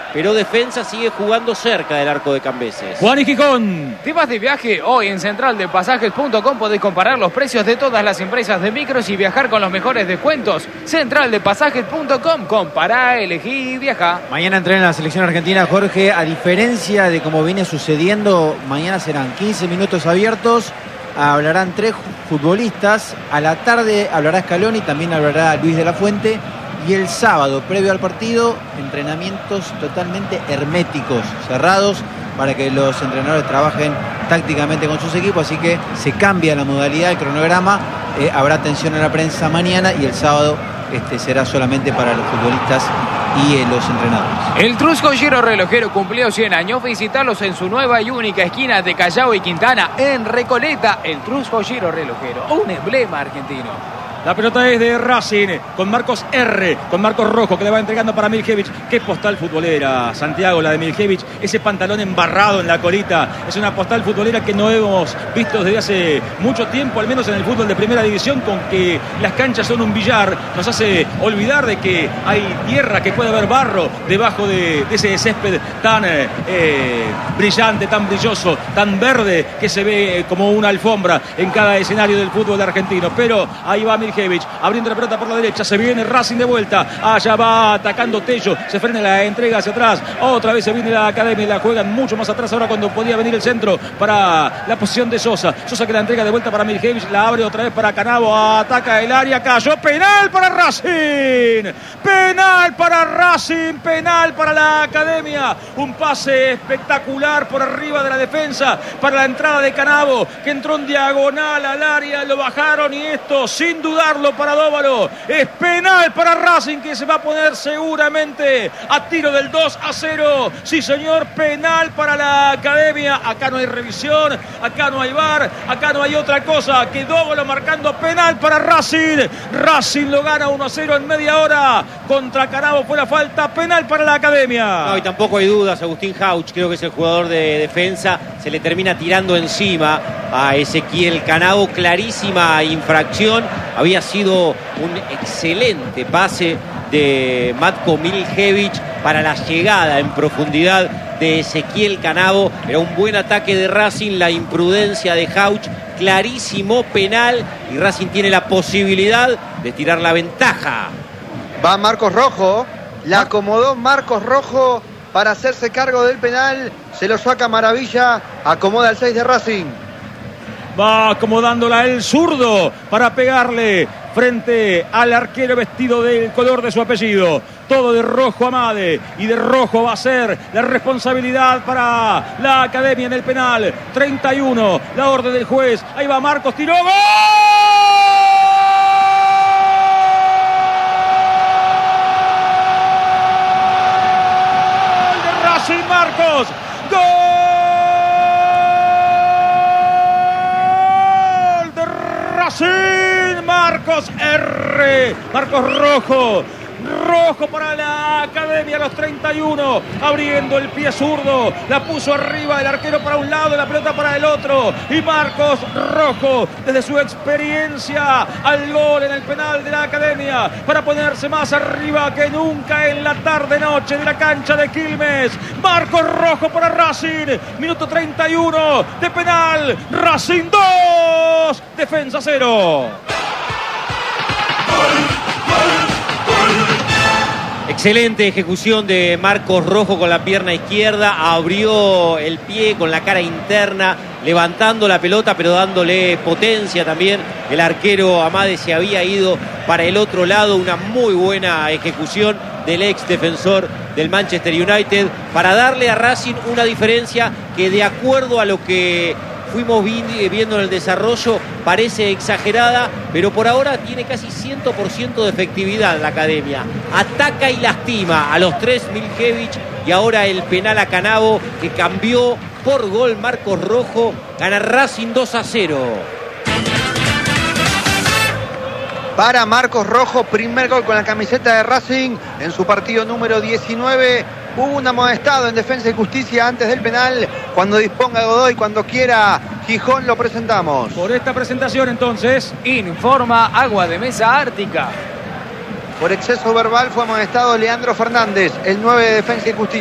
pero Defensa sigue jugando cerca del arco de Cambeses. Juan y Gijón. ¿Te vas de viaje? Hoy en centraldepasajes.com podés comparar los precios de todas las empresas de micros y viajar con los mejores descuentos. Centraldepasajes.com, compará, elegí y viajá. Mañana entrena la selección argentina, Jorge. A diferencia de como viene sucediendo, mañana serán 15 minutos abiertos. Hablarán 3 futbolistas. A la tarde hablará Scaloni, también hablará Luis de la Fuente. Y el sábado, previo al partido, entrenamientos totalmente herméticos, cerrados, para que los entrenadores trabajen tácticamente con sus equipos. Así que se cambia la modalidad, el cronograma. Habrá atención a la prensa mañana y el sábado será solamente para los futbolistas y los entrenadores. El Trusco Giro Relojero cumplió 100 años. Visitarlos en su nueva y única esquina de Callao y Quintana, en Recoleta. El Trusco Giro Relojero, un emblema argentino. La pelota es de Racing, con Marcos R, con Marcos Rojo, que le va entregando para Miljevic. Qué postal futbolera, Santiago, la de Miljevic. Ese pantalón embarrado en la colita. Es una postal futbolera que no hemos visto desde hace mucho tiempo, al menos en el fútbol de primera división, con que las canchas son un billar. Nos hace olvidar de que hay tierra, que puede haber barro debajo de ese césped tan brillante, tan brilloso, tan verde, que se ve como una alfombra en cada escenario del fútbol argentino. Pero ahí va Miljevic, abriendo la pelota por la derecha, se viene Racing de vuelta, allá va atacando Tello, se frena la entrega hacia atrás, otra vez se viene la Academia, la juegan mucho más atrás ahora cuando podía venir el centro para la posición de Sosa que la entrega de vuelta para Miljevic, la abre otra vez para Canavo, ataca el área, cayó, penal para Racing, penal para Racing, penal para la Academia, un pase espectacular por arriba de la defensa para la entrada de Canavo, que entró en diagonal al área, lo bajaron y esto sin dudarlo para Dóvalo, es penal para Racing, que se va a poner seguramente a tiro del 2-0, sí señor, penal para la Academia. Acá no hay revisión, acá no hay VAR, acá no hay otra cosa que Dóvalo marcando penal para Racing. Racing lo gana 1-0 en media hora, contra Canavo fue la falta, penal para la Academia. No, y tampoco hay dudas, Agustín Hauch, creo que es el jugador de Defensa, se le termina tirando encima a Ezequiel Canavo, clarísima infracción. Había sido un excelente pase de Matko Miljevic para la llegada en profundidad de Ezequiel Canavo. Era un buen ataque de Racing, la imprudencia de Hauch, clarísimo penal, y Racing tiene la posibilidad de tirar la ventaja. Va Marcos Rojo, la acomodó Marcos Rojo para hacerse cargo del penal, se lo saca maravilla, acomoda el 6 de Racing. Va acomodándola el zurdo para pegarle frente al arquero vestido del color de su apellido. Todo de rojo Amade, y de rojo va a ser la responsabilidad para la Academia en el penal. 31, la orden del juez. Ahí va Marcos, tiró, ¡gol! De Racing, Marcos, ¡gol! Marcos R, Marcos Rojo para la Academia a los 31, abriendo el pie zurdo, la puso arriba el arquero para un lado, la pelota para el otro, y Marcos Rojo, desde su experiencia al gol en el penal de la Academia, para ponerse más arriba que nunca en la tarde-noche de la cancha de Quilmes. Marcos Rojo para Racing, minuto 31 de penal, Racing 2, Defensa 0. Excelente ejecución de Marcos Rojo con la pierna izquierda, abrió el pie con la cara interna, levantando la pelota pero dándole potencia también. El arquero Amade se había ido para el otro lado, una muy buena ejecución del ex defensor del Manchester United para darle a Racing una diferencia que, de acuerdo a lo que fuimos viendo en el desarrollo, parece exagerada, pero por ahora tiene casi 100% de efectividad la Academia. Ataca y lastima a los 3 Miljevic, y ahora el penal a Canavo, que cambió por gol Marcos Rojo. Gana Racing 2-0. Para Marcos Rojo, primer gol con la camiseta de Racing en su partido número 19. Hubo un amonestado en Defensa y Justicia antes del penal. Cuando disponga Godoy, cuando quiera Gijón, lo presentamos. Por esta presentación entonces, informa Agua de Mesa Ártica. Por exceso verbal fue amonestado Leandro Fernández, el 9 de Defensa y Justicia.